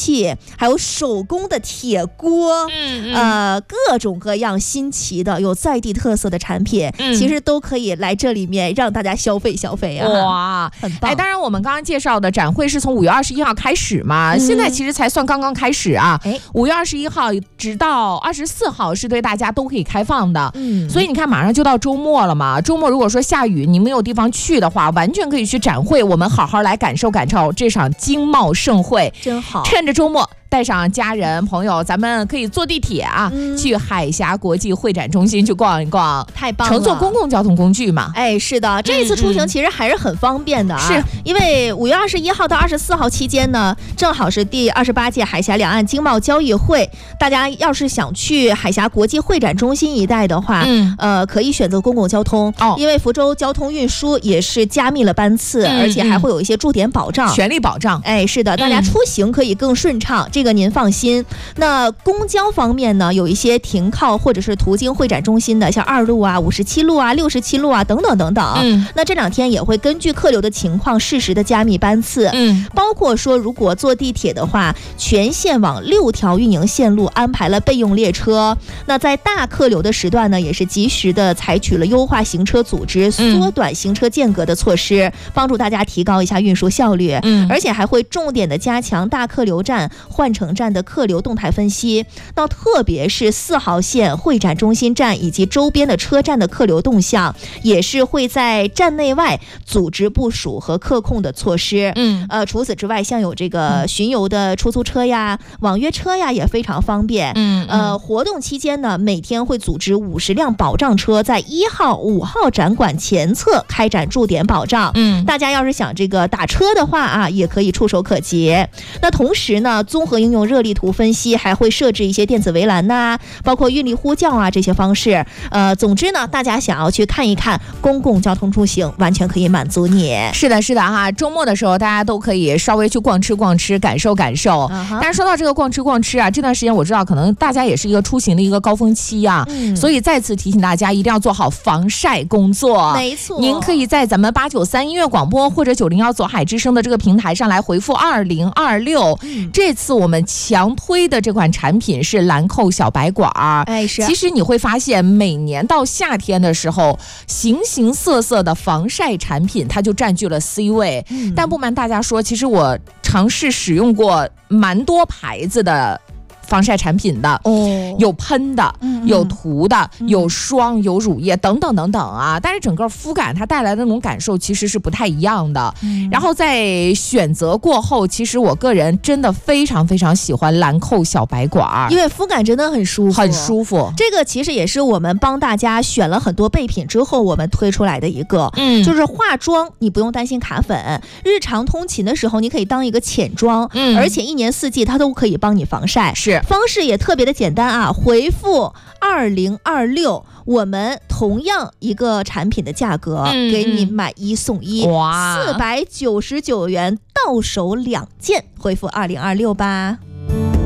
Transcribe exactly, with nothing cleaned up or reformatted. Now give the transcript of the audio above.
器，还有手工的铁锅， 嗯嗯呃，各种各样新奇的有在地特色的产品， 嗯、 其实都可以来这里面让大家消费消费啊！ 哇， 很棒！ 哎，当然我们刚刚介绍的展会是从五月二十一号开始嘛、嗯，现在其实才算刚刚开始啊。哎，五月二十一号直到二十四号是对大家都可以开放的。嗯，所以你看，马上就到周末了嘛。周末如果说下雨，你没有地方去的话，完全可以去展会，我们好好来感受感受这场经贸盛会， 真好。 趁着周末，带上家人朋友，咱们可以坐地铁啊、嗯，去海峡国际会展中心去逛一逛， 太棒了！ 乘坐公共交通工具嘛。 哎，是的，这一次出行其实还是很方便的啊。 是、嗯， 因为五月二十一号到二十四号期间呢，正好是第二十八届海峡两岸经贸交易会。大家要是想去海峡国际会展中心一带的话，嗯，呃，可以选择公共交通哦，因为福州交通运输也是加密了班次，嗯、而且还会有一些驻点保障、 权利保障。 哎，是的，大家出行可以更顺畅。嗯这个您放心。那公交方面呢，有一些停靠或者是途经会展中心的，像二路啊、五十七路啊、六十七路啊等等等等。嗯，那这两天也会根据客流的情况适时的加密班次。嗯，包括说如果坐地铁的话，全线网六条运营线路安排了备用列车。那在大客流的时段呢，也是及时的采取了优化行车组织、缩短行车间隔的措施，嗯、帮助大家提高一下运输效率。嗯，而且还会重点的加强大客流站、换乘站的客流动态分析，到特别是四号线会展中心站以及周边的车站的客流动向，也是会在站内外组织部署和客控的措施。嗯，呃，除此之外，像有这个巡游的出租车呀、网约车呀，也非常方便。嗯，呃，活动期间呢，每天会组织五十辆保障车在一号、五号展馆前侧开展驻点保障。嗯，大家要是想这个打车的话啊，也可以触手可及。那同时呢，综合应用热力图分析，还会设置一些电子围栏呐、啊，包括韵律呼叫啊这些方式。呃，总之呢，大家想要去看一看公共交通出行，完全可以满足你。 是的，是的哈。周末的时候，大家都可以稍微去逛吃逛吃，感受感受。Uh-huh. 但是说到这个逛吃逛吃啊，这段时间我知道可能大家也是一个出行的一个高峰期啊，嗯、所以再次提醒大家一定要做好防晒工作。 没错， 您可以在咱们八九三音乐广播或者九零幺左海之声的这个平台上来回复二零二六。这次我们强推的这款产品是兰蔻小白管。 哎，是。 其实你会发现，每年到夏天的时候，形形色色的防晒产品它就占据了 C 位。嗯、但不瞒大家说，其实我尝试使用过蛮多牌子的防晒产品的，哦，有喷的，嗯、有涂的，嗯、有霜，有乳液等等等等啊。但是整个肤感它带来的那种感受其实是不太一样的。嗯、然后在选择过后，其实我个人真的非常非常喜欢兰蔻小白管， 因为肤感真的很舒服， 很舒服。 这个其实也是我们帮大家选了很多备品之后，我们推出来的一个，嗯，就是化妆你不用担心卡粉，日常通勤的时候你可以当一个浅妆，嗯，而且一年四季它都可以帮你防晒。 是。 方式也特别的简单啊，回复二零二六，我们同样一个产品的价格，嗯、给你买一送一，哇，四百九十九元到手两件，回复二零二六吧。